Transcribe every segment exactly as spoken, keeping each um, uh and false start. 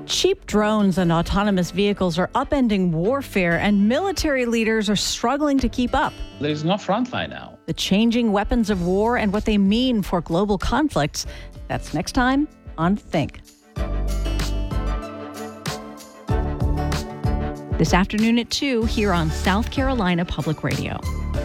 Cheap drones and autonomous vehicles are upending warfare, and military leaders are struggling to keep up. There's no front line now. The changing weapons of war and what they mean for global conflicts. That's next time on Think. This afternoon at two here on South Carolina Public Radio.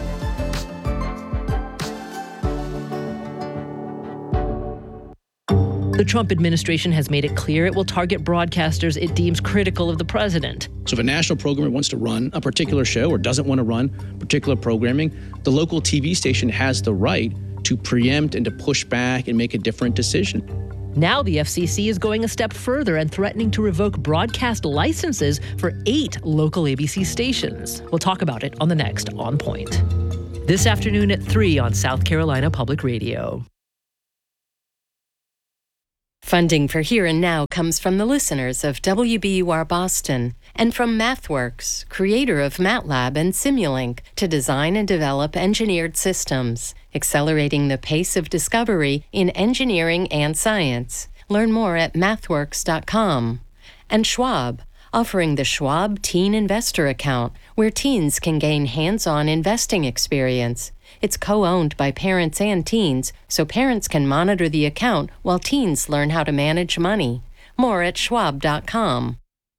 The Trump administration has made it clear it will target broadcasters it deems critical of the president. So if a national programmer wants to run a particular show or doesn't want to run particular programming, the local T V station has the right to preempt and to push back and make a different decision. Now the F C C is going a step further and threatening to revoke broadcast licenses for eight local A B C stations. We'll talk about it on the next On Point. This afternoon at three on South Carolina Public Radio. Funding for Here and Now comes from the listeners of W B U R Boston and from MathWorks, creator of MATLAB and Simulink, to design and develop engineered systems, accelerating the pace of discovery in engineering and science. Learn more at mathworks dot com. And Schwab, offering the Schwab Teen Investor Account, where teens can gain hands-on investing experience. It's co-owned by parents and teens, so parents can monitor the account while teens learn how to manage money. More at schwab dot com.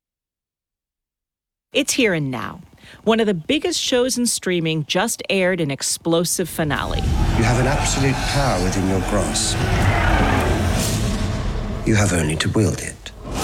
It's Here and Now. One of the biggest shows in streaming just aired an explosive finale. You have an absolute power within your grasp. You have only to wield it.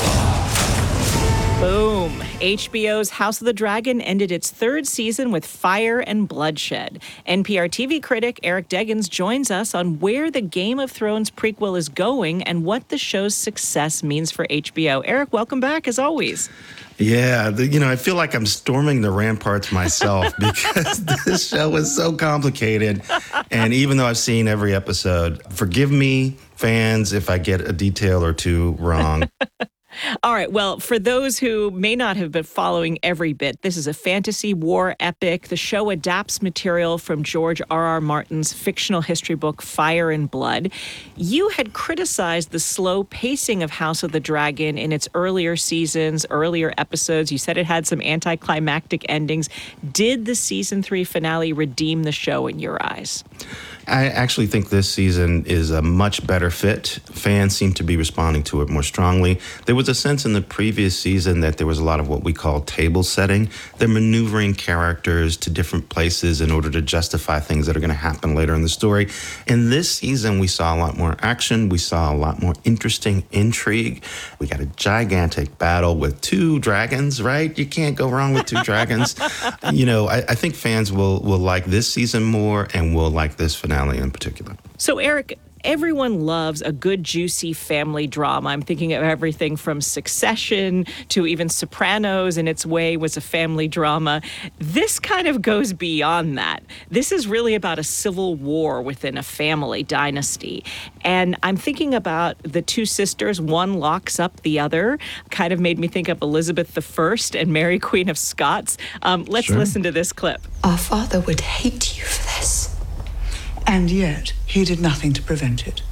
Boom. H B O's House of the Dragon ended its third season with fire and bloodshed. N P R T V critic Eric Deggans joins us on where the Game of Thrones prequel is going and what the show's success means for H B O. Eric, welcome back as always. Yeah, the, you know, I feel like I'm storming the ramparts myself because this show is so complicated. And even though I've seen every episode, forgive me, fans, if I get a detail or two wrong. All right. Well, for those who may not have been following every bit, this is a fantasy war epic. The show adapts material from George R R. Martin's fictional history book, Fire and Blood. You had criticized the slow pacing of House of the Dragon in its earlier seasons, earlier episodes. You said it had some anticlimactic endings. Did the season three finale redeem the show in your eyes? I actually think this season is a much better fit. Fans seem to be responding to it more strongly. There was a sense in the previous season that there was a lot of what we call table setting. They're maneuvering characters to different places in order to justify things that are going to happen later in the story. In this season, we saw a lot more action. We saw a lot more interesting intrigue. We got a gigantic battle with two dragons, right? You can't go wrong with two dragons. You know, I, I think fans will, will like this season more and will like this finale in particular. So, Eric, everyone loves a good, juicy family drama. I'm thinking of everything from Succession to even Sopranos in its way was a family drama. This kind of goes beyond that. This is really about a civil war within a family dynasty. And I'm thinking about the two sisters. One locks up the other. Kind of made me think of Elizabeth the First and Mary, Queen of Scots. Um, let's Sure. listen to this clip. Our father would hate you for this. And yet, he did nothing to prevent it.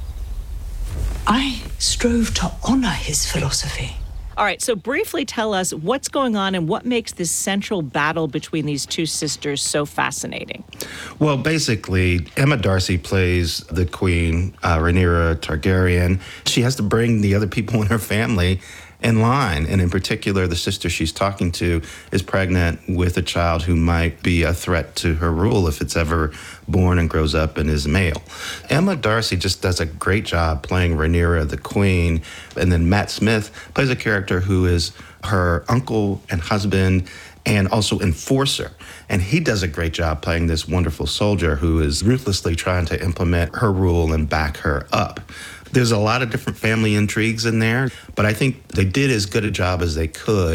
I strove to honor his philosophy. All right, so briefly tell us what's going on and what makes this central battle between these two sisters so fascinating. Well, basically, Emma Darcy plays the queen, uh, Rhaenyra Targaryen. She has to bring the other people in her family in line. And in particular, the sister she's talking to is pregnant with a child who might be a threat to her rule if it's ever born and grows up and is male. Emma Darcy just does a great job playing Rhaenyra the queen. And then Matt Smith plays a character who is her uncle and husband and also enforcer. And he does a great job playing this wonderful soldier who is ruthlessly trying to implement her rule and back her up. There's a lot of different family intrigues in there, but I think they did as good a job as they could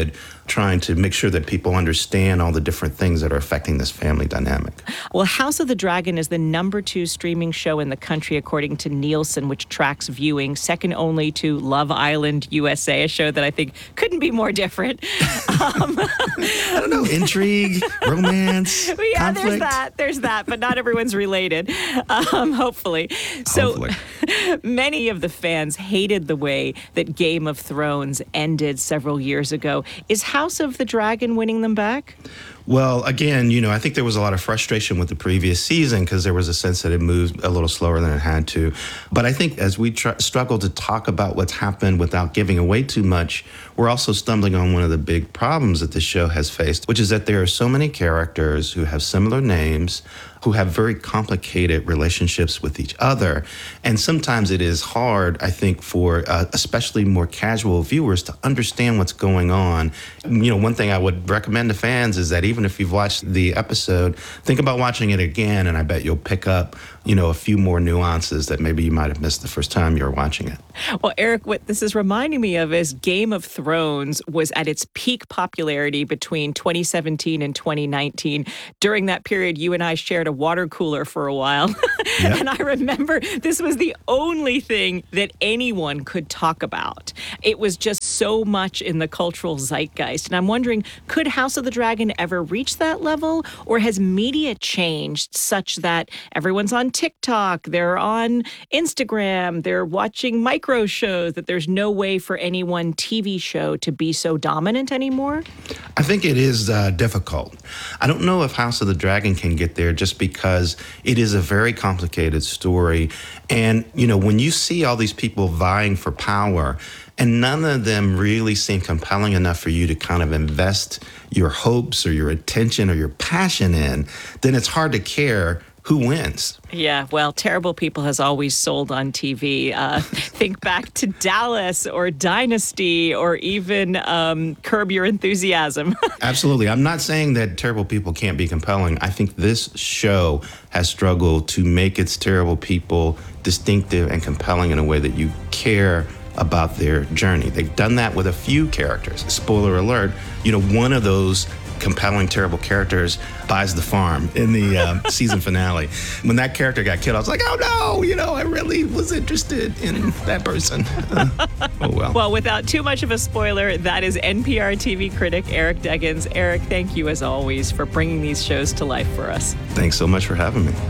trying to make sure that people understand all the different things that are affecting this family dynamic. Well, House of the Dragon is the number two streaming show in the country, according to Nielsen, which tracks viewing, second only to Love Island U S A, a show that I think couldn't be more different. Um, I don't know, intrigue, romance, yeah, conflict. there's that, there's that, but not everyone's related, um, hopefully. So Hopefully. Many of the fans hated the way that Game of Thrones ended several years ago. Is House of the Dragon winning them back? Well, again, you know, I think there was a lot of frustration with the previous season because there was a sense that it moved a little slower than it had to. But I think as we tr- struggle to talk about what's happened without giving away too much, we're also stumbling on one of the big problems that the show has faced, which is that there are so many characters who have similar names, who have very complicated relationships with each other. And sometimes it is hard, I think, for uh, especially more casual viewers to understand what's going on. You know, one thing I would recommend to fans is that even if you've watched the episode, think about watching it again, and I bet you'll pick up, you know, a few more nuances that maybe you might have missed the first time you were watching it. Well, Eric, what this is reminding me of is Game of Thrones was at its peak popularity between twenty seventeen and twenty nineteen. During that period, you and I shared a water cooler for a while. Yep. And I remember this was the only thing that anyone could talk about. It was just so much in the cultural zeitgeist. And I'm wondering, could House of the Dragon ever reach that level? Or has media changed such that everyone's on TikTok, they're on Instagram, they're watching micro shows, that there's no way for any one T V show to be so dominant anymore? I think it is uh, difficult. I don't know if House of the Dragon can get there just because it is a very complicated story. And, you know, when you see all these people vying for power, and none of them really seem compelling enough for you to kind of invest your hopes or your attention or your passion in, then it's hard to care who wins. Yeah, well, Terrible People has always sold on T V. Uh, think back to Dallas or Dynasty or even um, Curb Your Enthusiasm. Absolutely. I'm not saying that Terrible People can't be compelling. I think this show has struggled to make its Terrible People distinctive and compelling in a way that you care about their journey. They've done that with a few characters. Spoiler alert, you know, one of those compelling, terrible characters buys the farm in the um, season finale. When that character got killed, I was like, oh no, you know, I really was interested in that person. Uh, oh well. Well, without too much of a spoiler, that is N P R T V critic Eric Deggans. Eric, thank you as always for bringing these shows to life for us. Thanks so much for having me.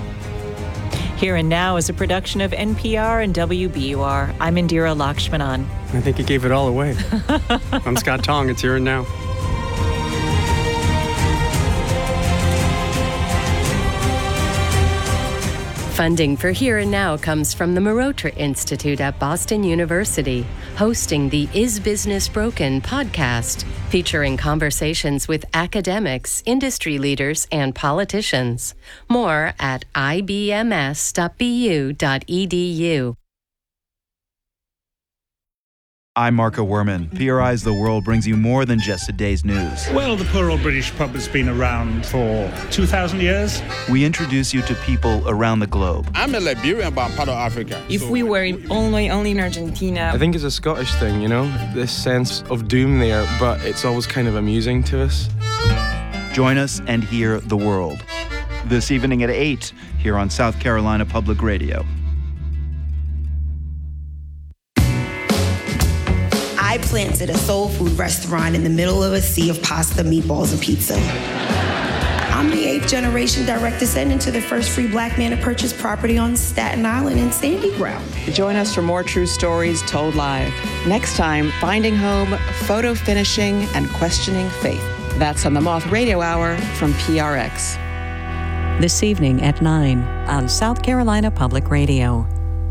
Here and Now is a production of N P R and W B U R. I'm Indira Lakshmanan. I think you gave it all away. I'm Scott Tong. It's Here and Now. Funding for Here and Now comes from the Marotra Institute at Boston University, hosting the Is Business Broken podcast, featuring conversations with academics, industry leaders, and politicians. More at I B M S dot B U dot E D U. I'm Marco Werman. P R I's The World brings you more than just a day's news. Well, the poor old British pub has been around for two thousand years. We introduce you to people around the globe. I'm a Liberian, but I'm part of Africa. If we were in, only, only in Argentina... I think it's a Scottish thing, you know? This sense of doom there, but it's always kind of amusing to us. Join us and hear The World. This evening at eight, here on South Carolina Public Radio. I planted a soul food restaurant in the middle of a sea of pasta, meatballs, and pizza. I'm the eighth generation direct descendant to the first free black man to purchase property on Staten Island and Sandy Ground. Join us for more true stories told live. Next time, Finding Home, Photo Finishing, and Questioning Faith. That's on the Moth Radio Hour from P R X. This evening at nine on South Carolina Public Radio.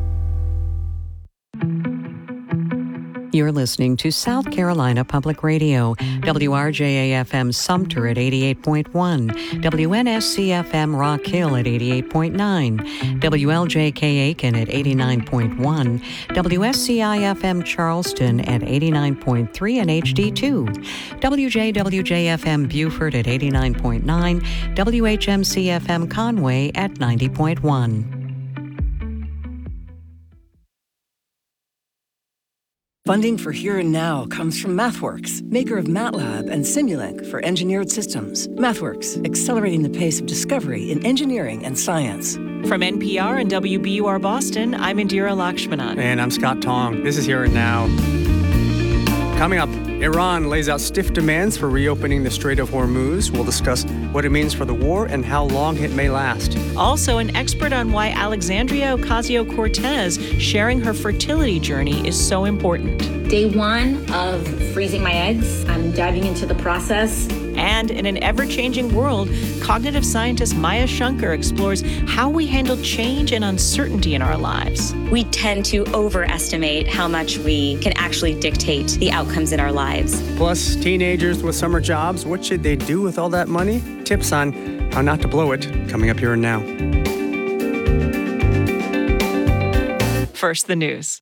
You're listening to South Carolina Public Radio, W R J A F M Sumter at eighty-eight point one, W N S C F M Rock Hill at eighty-eight point nine, W L J K Aiken at eighty-nine point one, W S C I F M Charleston at eighty-nine point three and H D two, W J W J F M Beaufort at eighty-nine point nine, W H M C F M Conway at ninety point one. Funding for Here and Now comes from MathWorks, maker of MATLAB and Simulink for engineered systems. MathWorks, accelerating the pace of discovery in engineering and science. From N P R and W B U R Boston, I'm Indira Lakshmanan. And I'm Scott Tong. This is Here and Now. Coming up, Iran lays out stiff demands for reopening the Strait of Hormuz. We'll discuss what it means for the war and how long it may last. Also, an expert on why Alexandria Ocasio-Cortez sharing her fertility journey is so important. Day one of freezing my eggs, I'm diving into the process. And in an ever-changing world, cognitive scientist Maya Shankar explores how we handle change and uncertainty in our lives. We tend to overestimate how much we can actually dictate the outcomes in our lives. Plus, teenagers with summer jobs, what should they do with all that money? Tips on how not to blow it, coming up Here and Now. First, the news.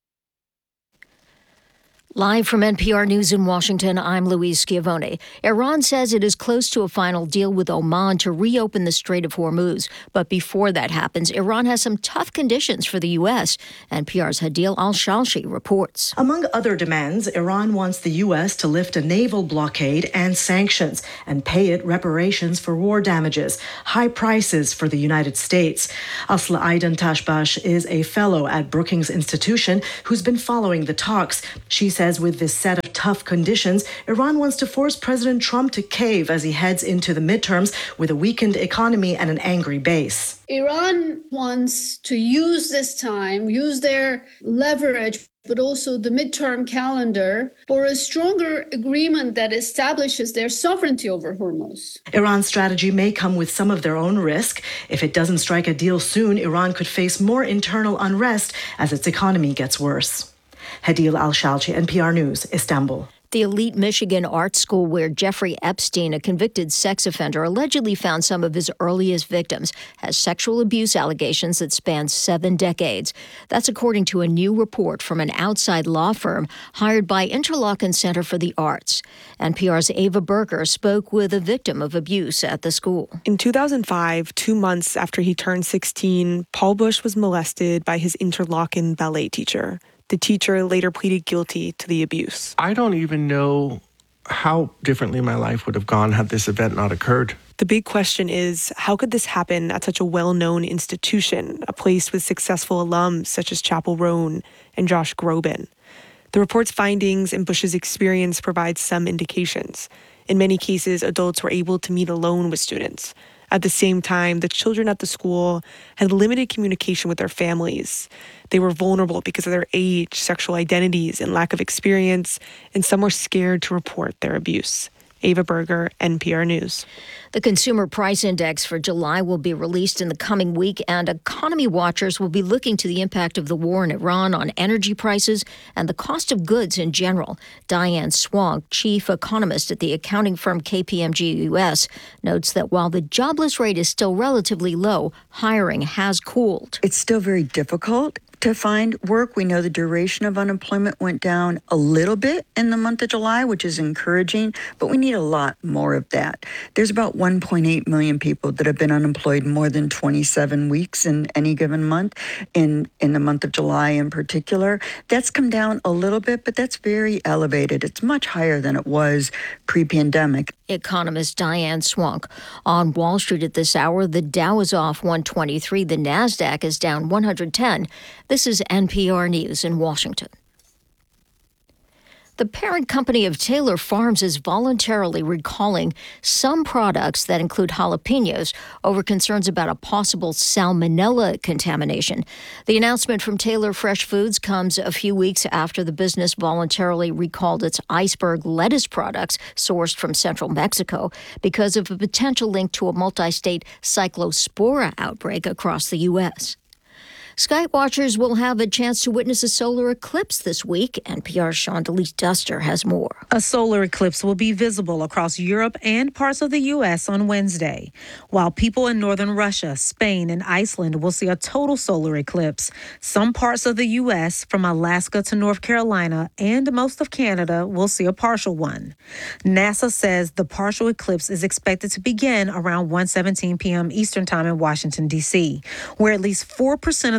Live from N P R News in Washington, I'm Louise Schiavone. Iran says it is close to a final deal with Oman to reopen the Strait of Hormuz. But before that happens, Iran has some tough conditions for the U S. N P R's Hadil Al-Shalshi reports. Among other demands, Iran wants the U S to lift a naval blockade and sanctions and pay it reparations for war damages, high prices for the United States. Asla Aidan Tashbash is a fellow at Brookings Institution who's been following the talks. She says with this set of tough conditions, Iran wants to force President Trump to cave as he heads into the midterms with a weakened economy and an angry base. Iran wants to use this time, use their leverage, but also the midterm calendar for a stronger agreement that establishes their sovereignty over Hormuz. Iran's strategy may come with some of their own risk. If it doesn't strike a deal soon, Iran could face more internal unrest as its economy gets worse. Hadil Al-Shalchi, N P R News, Istanbul. The elite Michigan art school where Jeffrey Epstein, a convicted sex offender, allegedly found some of his earliest victims, has sexual abuse allegations that span seven decades. That's according to a new report from an outside law firm hired by Interlochen Center for the Arts. N P R's Ava Berger spoke with a victim of abuse at the school. In two thousand five, two months after he turned sixteen, Paul Bush was molested by his Interlochen ballet teacher. The teacher later pleaded guilty to the abuse. I don't even know how differently my life would have gone had this event not occurred. The big question is, how could this happen at such a well-known institution, a place with successful alums such as Chappell Roan and Josh Groban? The report's findings and Bush's experience provide some indications. In many cases, adults were able to meet alone with students. At the same time, the children at the school had limited communication with their families. They were vulnerable because of their age, sexual identities, and lack of experience, and some were scared to report their abuse. Ava Berger, N P R News. The Consumer Price Index for July will be released in the coming week, and economy watchers will be looking to the impact of the war in Iran on energy prices and the cost of goods in general. Diane Swank, chief economist at the accounting firm K P M G U S, notes that while the jobless rate is still relatively low, hiring has cooled. It's still very difficult to find work. We know the duration of unemployment went down a little bit in the month of July, which is encouraging, but we need a lot more of that. There's about one point eight million people that have been unemployed more than twenty-seven weeks in any given month, in, in the month of July in particular. That's come down a little bit, but that's very elevated. It's much higher than it was pre-pandemic. Economist Diane Swank. On Wall Street at this hour, the Dow is off one twenty-three. The NASDAQ is down one hundred ten. This is N P R News in Washington. The parent company of Taylor Farms is voluntarily recalling some products that include jalapenos over concerns about a possible salmonella contamination. The announcement from Taylor Fresh Foods comes a few weeks after the business voluntarily recalled its iceberg lettuce products sourced from central Mexico because of a potential link to a multi-state cyclospora outbreak across the U S Skywatchers will have a chance to witness a solar eclipse this week. N P R's Shondelise Duster has more. A solar eclipse will be visible across Europe and parts of the U S on Wednesday, while people in northern Russia, Spain, and Iceland will see a total solar eclipse. Some parts of the U S, from Alaska to North Carolina and most of Canada, will see a partial one. NASA says the partial eclipse is expected to begin around one seventeen p.m. Eastern Time in Washington, D C, where at least four percent of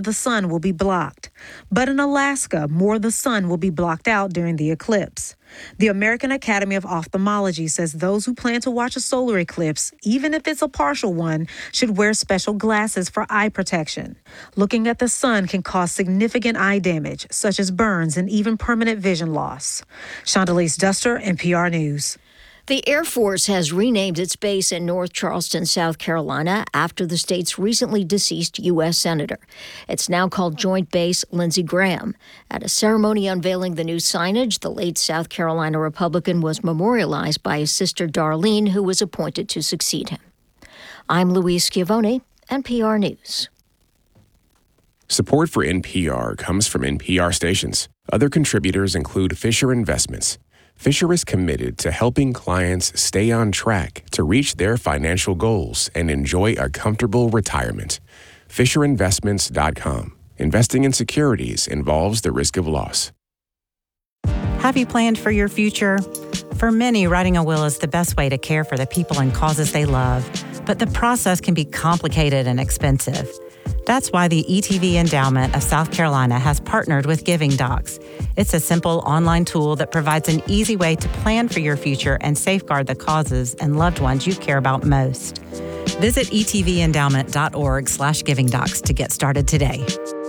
the sun will be blocked. But in Alaska, more of the sun will be blocked out during the eclipse. The American Academy of Ophthalmology says those who plan to watch a solar eclipse, even if it's a partial one, should wear special glasses for eye protection. Looking at the sun can cause significant eye damage, such as burns and even permanent vision loss. Chandelice Duster, N P R News. The Air Force has renamed its base in North Charleston, South Carolina, after the state's recently deceased U S Senator. It's now called Joint Base Lindsey Graham. At a ceremony unveiling the new signage, the late South Carolina Republican was memorialized by his sister Darlene, who was appointed to succeed him. I'm Louise Schiavone, N P R News. Support for N P R comes from N P R stations. Other contributors include Fisher Investments. Fisher is committed to helping clients stay on track to reach their financial goals and enjoy a comfortable retirement. Fisher Investments dot com. Investing in securities involves the risk of loss. Have you planned for your future? For many, writing a will is the best way to care for the people and causes they love. But the process can be complicated and expensive. That's why the E T V Endowment of South Carolina has partnered with Giving Docs. It's a simple online tool that provides an easy way to plan for your future and safeguard the causes and loved ones you care about most. Visit e t v endowment dot org slash giving docs to get started today.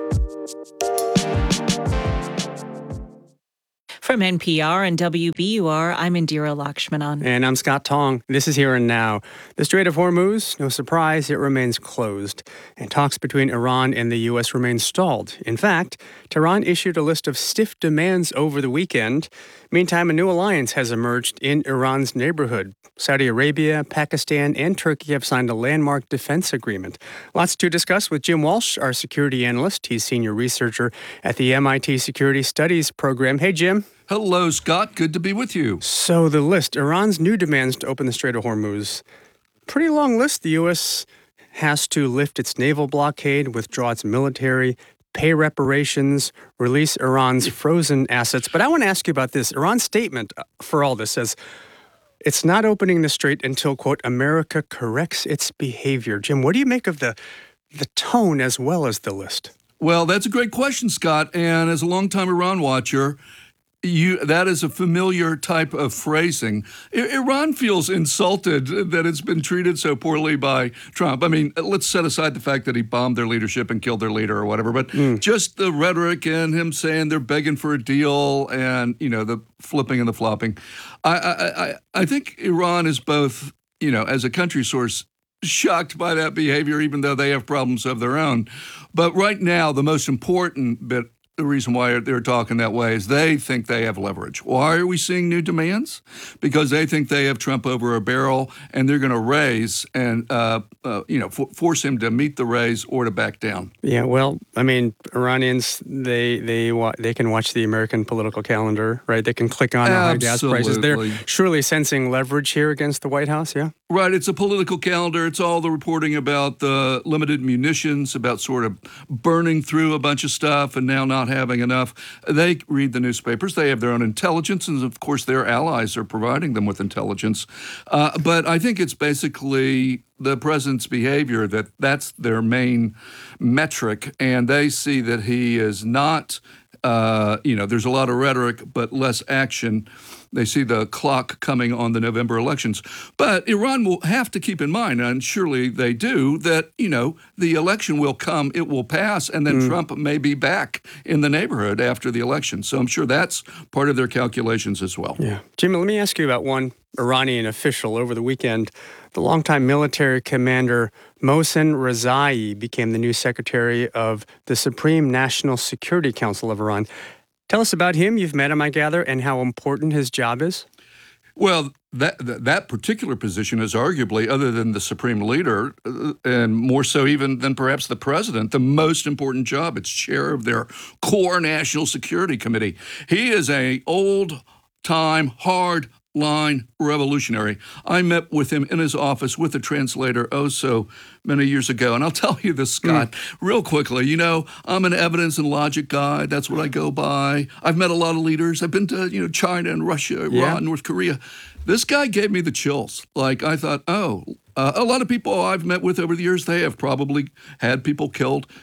From N P R and W B U R, I'm Indira Lakshmanan. And I'm Scott Tong. This is Here and Now. The Strait of Hormuz, no surprise, it remains closed. And talks between Iran and the U S remain stalled. In fact, Tehran issued a list of stiff demands over the weekend. Meantime, a new alliance has emerged in Iran's neighborhood. Saudi Arabia, Pakistan, and Turkey have signed a landmark defense agreement. Lots to discuss with Jim Walsh, our security analyst. He's senior researcher at the M I T Security Studies program. Hey, Jim. Hello, Scott. Good to be with you. So the list, Iran's new demands to open the Strait of Hormuz. Pretty long list. The U S has to lift its naval blockade, withdraw its military, pay reparations, release Iran's frozen assets. But I want to ask you about this. Iran's statement for all this says it's not opening the strait until, quote, America corrects its behavior. Jim, what do you make of the the tone as well as the list? Well, that's a great question, Scott. And as a longtime Iran watcher, You, that is a familiar type of phrasing. I, Iran feels insulted that it's been treated so poorly by Trump. I mean, let's set aside the fact that he bombed their leadership and killed their leader or whatever, but mm. just the rhetoric and him saying they're begging for a deal and, you know, the flipping and the flopping. I, I, I, I think Iran is both, you know, as a country source, shocked by that behavior, even though they have problems of their own. But right now, the most important bit the reason why they're talking that way is they think they have leverage. Why are we seeing new demands? Because they think they have Trump over a barrel, and they're going to raise and uh, uh, you know f- force him to meet the raise or to back down. Yeah, well, I mean, Iranians they they wa- they can watch the American political calendar, right? They can click on high gas prices. They're surely sensing leverage here against the White House. Yeah. Right, it's a political calendar. It's all the reporting about the limited munitions, about sort of burning through a bunch of stuff and now not having enough. They read the newspapers. They have their own intelligence, and of course their allies are providing them with intelligence. Uh, but I think it's basically the president's behavior that that's their main metric, and they see that he is not, uh, you know, there's a lot of rhetoric but less action. They see the clock coming on the November elections. But Iran will have to keep in mind, and surely they do, that, you know, the election will come, it will pass, and then mm. Trump may be back in the neighborhood after the election. So I'm sure that's part of their calculations as well. Yeah. Jimmy, let me ask you about one Iranian official over the weekend. The longtime military commander Mohsen Rezai became the new secretary of the Supreme National Security Council of Iran. Tell us about him. You've met him, I gather, and how important his job is. Well, that that particular position is arguably, other than the supreme leader, uh, and more so even than perhaps the president, the most important job. It's chair of their core National Security Committee. He is a old-time, hard line revolutionary. I met with him in his office with a translator oh so many years ago. And I'll tell you this, Scott, mm. real quickly. You know, I'm an evidence and logic guy. That's what I go by. I've met a lot of leaders. I've been to, you know, China and Russia, Iran, yeah. North Korea. This guy gave me the chills. Like, I thought, oh, uh, a lot of people I've met with over the years, they have probably had people killed.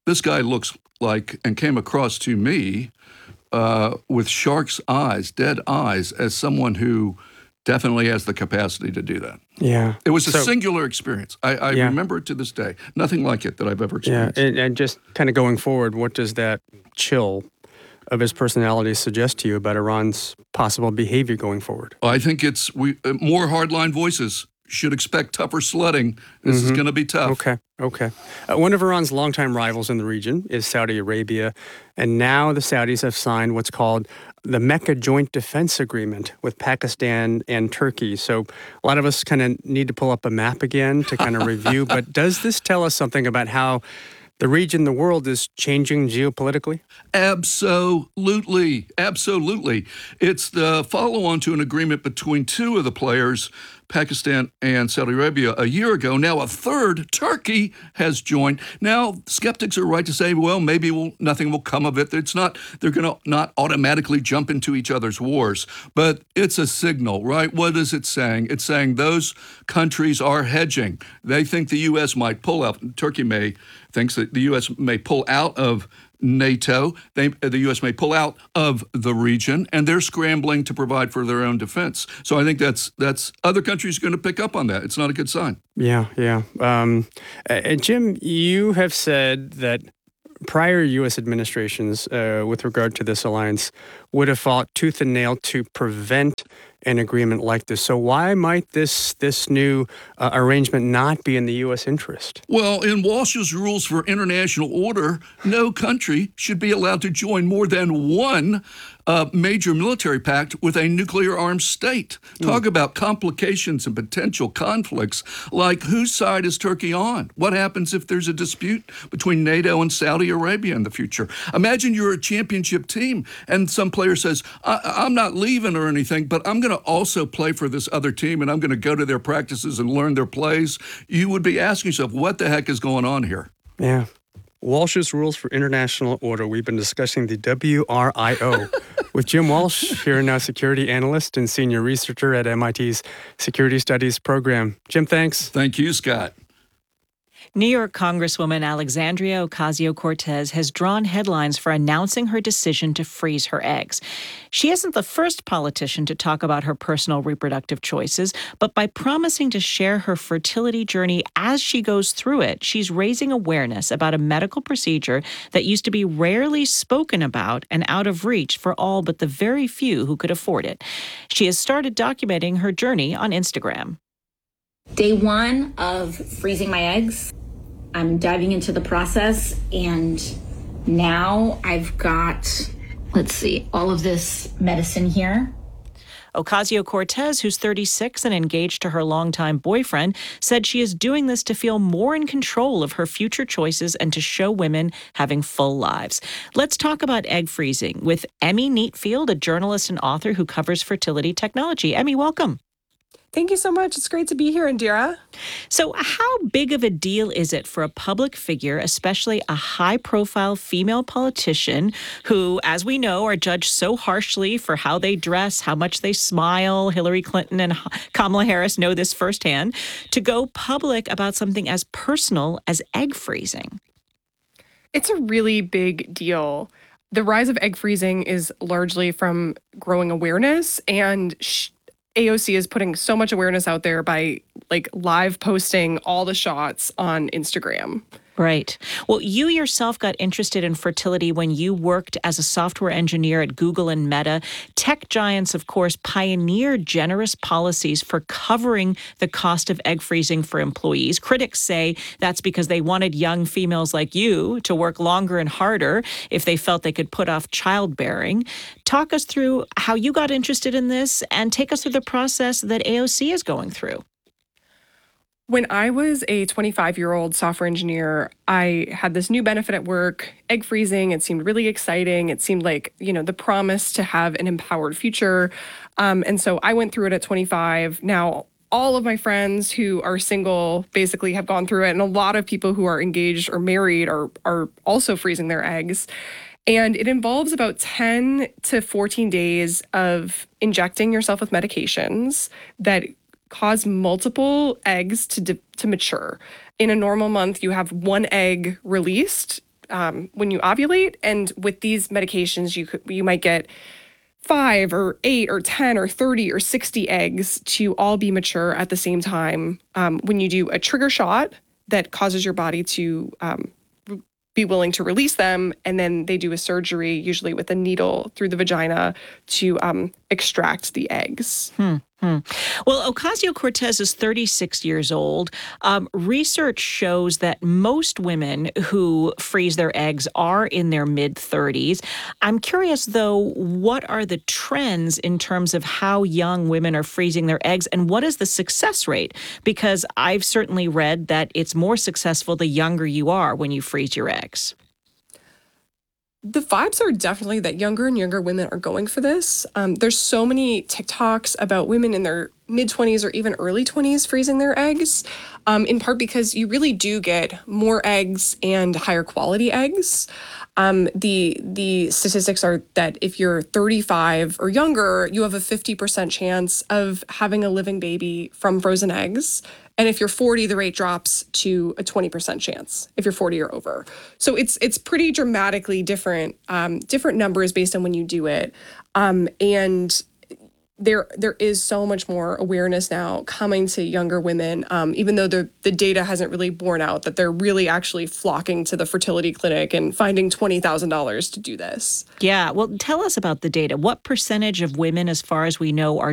this guy looks like, and came across to me uh, with shark's eyes, dead eyes, as someone who definitely has the capacity to do that. Yeah. It was a So- singular experience. I, I Yeah. remember it to this day. Nothing like it that I've ever Yeah, experienced. and, and just kind of going forward, what does that chill of his personality suggest to you about Iran's possible behavior going forward? I think it's we uh, more hardline voices should expect tougher sledding. This is Mhm. going to be tough. Okay, okay. Uh, one of Iran's longtime rivals in the region is Saudi Arabia, and now the Saudis have signed what's called the Mecca Joint Defense Agreement with Pakistan and Turkey. So a lot of us kind of need to pull up a map again to kind of review, but does this tell us something about how the region, the world is changing geopolitically? Absolutely. Absolutely. It's the follow-on to an agreement between two of the players, Pakistan and Saudi Arabia, a year ago. Now a third, Turkey, has joined. Now, skeptics are right to say, well, maybe we'll, nothing will come of it. It's not, they're going to not automatically jump into each other's wars. But it's a signal, right? What is it saying? It's saying those countries are hedging. They think the U S might pull out. Turkey may thinks that the U S may pull out of NATO. They, the U S may pull out of the region, and they're scrambling to provide for their own defense. So I think that's that's other countries are going to pick up on that. It's not a good sign. Yeah, yeah. Um, and Jim, you have said that prior U S administrations, uh, with regard to this alliance, would have fought tooth and nail to prevent an agreement like this. So why might this this new uh, arrangement not be in the U S interest? Well, in Walsh's rules for international order, no country should be allowed to join more than one uh, major military pact with a nuclear-armed state. Talk about complications and potential conflicts, like whose side is Turkey on? What happens if there's a dispute between NATO and Saudi Arabia in the future? Imagine you're a championship team and some player says, I- I'm not leaving or anything, but I'm going to also play for this other team and I'm going to go to their practices and learn their plays. You would be asking yourself, what the heck is going on here? Yeah. Walsh's Rules for International Order. We've been discussing the W R I O with Jim Walsh, here now security analyst and senior researcher at M I T's Security Studies program. Jim, thanks. Thank you, Scott. New York Congresswoman Alexandria Ocasio-Cortez has drawn headlines for announcing her decision to freeze her eggs. She isn't the first politician to talk about her personal reproductive choices, but by promising to share her fertility journey as she goes through it, she's raising awareness about a medical procedure that used to be rarely spoken about and out of reach for all but the very few who could afford it. She has started documenting her journey on Instagram. Day one of freezing my eggs, I'm diving into the process, and now I've got, let's see, all of this medicine here. Ocasio-Cortez, who's thirty-six and engaged to her longtime boyfriend, said she is doing this to feel more in control of her future choices and to show women having full lives. Let's talk about egg freezing with Emmy Neatfield, a journalist and author who covers fertility technology. Emmy, welcome. Thank you so much. It's great to be here, Indira. So how big of a deal is it for a public figure, especially a high-profile female politician who, as we know, are judged so harshly for how they dress, how much they smile? Hillary Clinton and Kamala Harris know this firsthand, to go public about something as personal as egg freezing? It's a really big deal. The rise of egg freezing is largely from growing awareness, and sh- A O C is putting so much awareness out there by like live posting all the shots on Instagram. Right. Well, you yourself got interested in fertility when you worked as a software engineer at Google and Meta. Tech giants, of course, pioneered generous policies for covering the cost of egg freezing for employees. Critics say that's because they wanted young females like you to work longer and harder if they felt they could put off childbearing. Talk us through how you got interested in this and take us through the process that A O C is going through. When I was a twenty-five-year-old software engineer, I had this new benefit at work, egg freezing. It seemed really exciting. It seemed like, you know, the promise to have an empowered future. Um, and so I went through it at twenty-five. Now, all of my friends who are single basically have gone through it. And a lot of people who are engaged or married are, are also freezing their eggs. And it involves about ten to fourteen days of injecting yourself with medications that cause multiple eggs to di- to mature. In a normal month, you have one egg released um, when you ovulate. And with these medications, you could, you might get five or eight or ten or thirty or sixty eggs to all be mature at the same time. Um, when you do a trigger shot that causes your body to um, be willing to release them, and then they do a surgery, usually with a needle through the vagina, to um, extract the eggs. Hmm. Hmm. Well, Ocasio-Cortez is thirty-six years old. Um, research shows that most women who freeze their eggs are in their mid-thirties. I'm curious, though, what are the trends in terms of how young women are freezing their eggs, and what is the success rate? Because I've certainly read that it's more successful the younger you are when you freeze your eggs. The vibes are definitely that younger and younger women are going for this. Um, there's so many TikToks about women in their mid-twenties or even early twenties freezing their eggs, um, in part because you really do get more eggs and higher quality eggs. Um, the the statistics are that if you're thirty-five or younger, you have a fifty percent chance of having a living baby from frozen eggs. And if you're forty, the rate drops to a twenty percent chance if you're forty or over. So it's it's pretty dramatically different, um, different numbers based on when you do it. Um, and there there is so much more awareness now coming to younger women, um, even though the, the data hasn't really borne out that they're really actually flocking to the fertility clinic and finding twenty thousand dollars to do this. Yeah, well, tell us about the data. What percentage of women, as far as we know, are